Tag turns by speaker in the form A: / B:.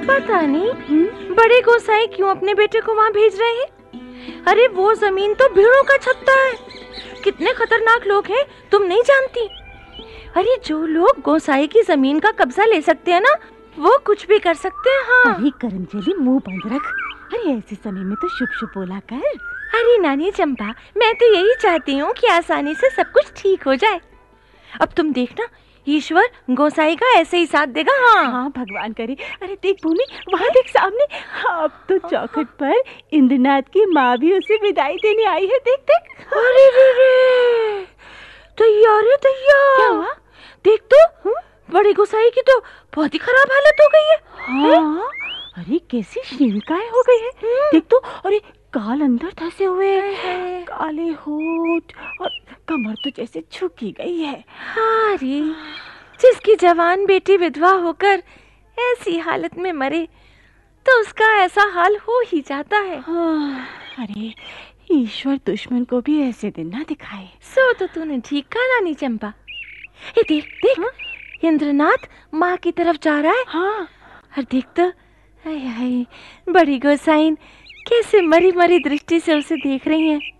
A: पता नहीं बड़े गोसाई क्यों अपने बेटे को वहाँ भेज रहे हैं। अरे वो जमीन तो भेड़ों का छत्ता है। कितने खतरनाक लोग हैं, तुम नहीं जानती। अरे जो लोग गोसाई की जमीन का कब्जा ले सकते हैं ना, वो कुछ भी कर सकते हैं। हाँ।
B: अरे करमचली, मुंह बंद रख। अरे ऐसे समय में तो शुभ शुभ बोला कर।
A: अरे नानी चंपा, मैं तो यही चाहती हूँ कि आसानी से सब कुछ ठीक हो जाए। अब तुम देखना, ईश्वर गोसाई का ऐसे ही साथ देगा। हाँ
B: हाँ, भगवान करे। अरे देख भूमि, वहाँ देख सामने। अब तो चौखट पर इंद्रनाथ की माँ भी उसे विदाई देने आई है। देख देख।
A: अरे रे, तैयार है तैयार।
B: क्या हुआ?
A: देख तो, बड़े गोसाई की तो बहुत ही खराब हालत हो गई है।
B: हाँ, अरे कैसी शीलकाएं हो गई है। देख तो, अरे गाल अंदर धंसे हुए, काले होठ, और कमर तो जैसे झुकी गई है।
A: हाँ रे, जिसकी जवान बेटी विधवा होकर ऐसी हालत में मरे तो उसका ऐसा हाल हो ही जाता है।
B: हाँ, अरे ईश्वर दुश्मन को भी ऐसे दिन ना दिखाए।
A: सो तो तूने ठीक कहा नानी चंपा। ये देख देख, इंद्रनाथ माँ की तरफ जा रहा है।
B: हाँ,
A: और देख तो, हाय हाय, बड़ी गोसाइन कैसे मरी मरी दृष्टि से उसे देख रही हैं।